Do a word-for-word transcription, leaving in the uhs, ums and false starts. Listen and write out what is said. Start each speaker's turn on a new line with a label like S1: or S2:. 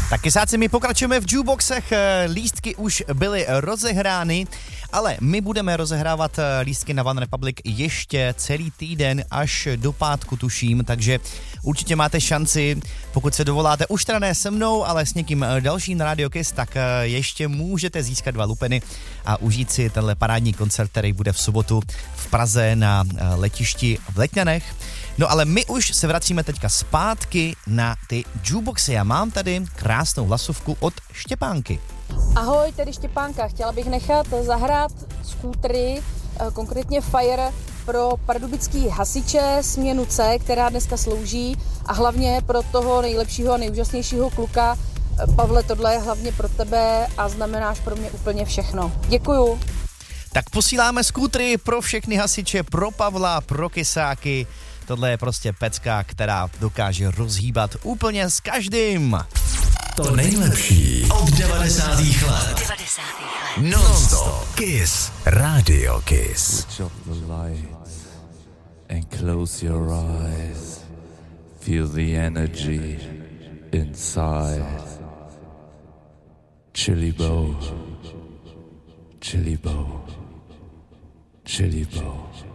S1: Tak kysáci, my pokračujeme v jukeboxech, lístky už byly rozehrány, ale my budeme rozehrávat lístky na One Republic ještě celý týden až do pátku tuším, takže určitě máte šanci, pokud se dovoláte už teda ne se mnou, ale s někým dalším na Radio Kiss, tak ještě můžete získat dva lupeny a užít si tenhle parádní koncert, který bude v sobotu v Praze na letišti v Letňanech. No ale my už se vracíme teďka zpátky na ty jukeboxy. Já mám tady krásnou hlasovku od Štěpánky.
S2: Ahoj, tady Štěpánka. Chtěla bych nechat zahrát skútry, konkrétně Fire, pro pardubický hasiče směnu C, která dneska slouží, a hlavně pro toho nejlepšího a nejúžasnějšího kluka. Pavle, tohle je hlavně pro tebe a znamenáš pro mě úplně všechno. Děkuju.
S1: Tak posíláme skútry pro všechny hasiče, pro Pavla, pro kysáky. Tohle je prostě pecka, která dokáže rozhýbat úplně s každým.
S3: To nejlepší od devadesátých let. Non-stop Kiss. Radio Kiss.
S4: Switch off the lights and close your eyes. Feel the energy inside. Chili bow, chili bow, chili bow.